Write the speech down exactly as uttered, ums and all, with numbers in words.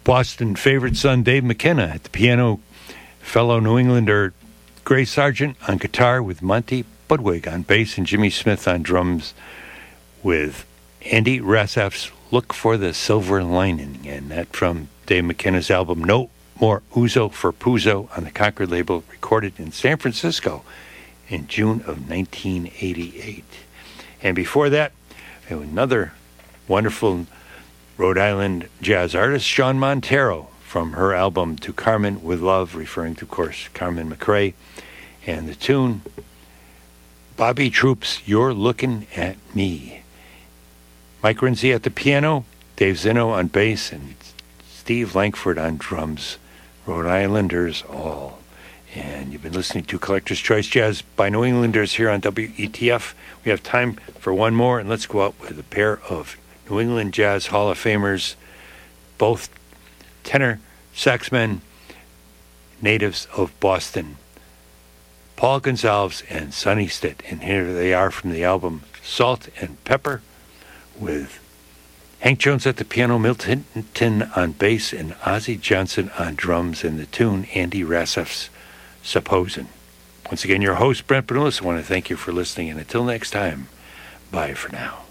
Boston favorite son Dave McKenna at the piano, fellow New Englander Gray Sargent on guitar with Monty Budwig on bass, and Jimmy Smith on drums with Andy Rassaf's Look for the Silver Lining. And that from Dave McKenna's album No More Uzo for Puzo on the Concord label, recorded in San Francisco in June of nineteen eighty-eight. And before that, another wonderful Rhode Island jazz artist, Sean Montero, from her album To Carmen with Love, referring to, of course, Carmen McRae, and the tune Bobby Troop's You're Looking at Me. Mike Rinzi at the piano, Dave Zinno on bass, and Steve Langford on drums. Rhode Islanders all. And you've been listening to Collector's Choice Jazz by New Englanders here on W E T F. We have time for one more, and let's go out with a pair of New England Jazz Hall of Famers, both tenor saxmen, natives of Boston, Paul Gonsalves and Sonny Stitt. And here they are from the album Salt and Pepper, with Hank Jones at the piano, Milt Hinton on bass, and Ozzie Johnson on drums, and the tune Andy Rassaf's Supposin'. Once again, your host, Brent Benulis. I want to thank you for listening, and until next time, bye for now.